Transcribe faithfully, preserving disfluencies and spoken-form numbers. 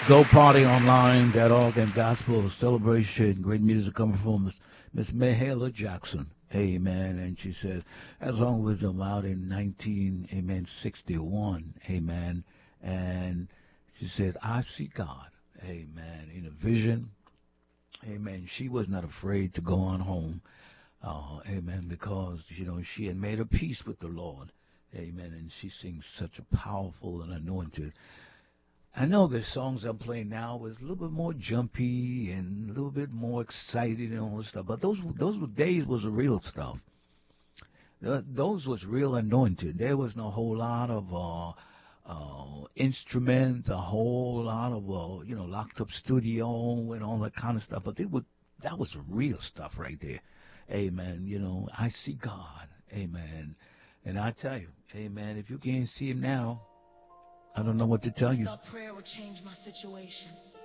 Go Party Online, that organ gospel celebration, great music coming from Miss Miss Mahalia Jackson. Amen. And she says, that song was um, out in nineteen, amen, sixty-one. Amen. And she says, I see God. Amen. In a vision. Amen. She was not afraid to go on home. Uh, amen. Because, you know, she had made a peace with the Lord. Amen. And she sings such a powerful and anointed. I know the songs I'm playing now was a little bit more jumpy and a little bit more excited and all this stuff. But those those days was the real stuff. Th- Those was real anointed. There was no whole lot of uh, uh, instruments, a whole lot of uh, you know locked up studio and all that kind of stuff. But it was that was the real stuff right there. Amen. You know, I see God. Amen. And I tell you, Amen. If you can't see Him now, I don't know what to tell I you. thought prayer would change my situation.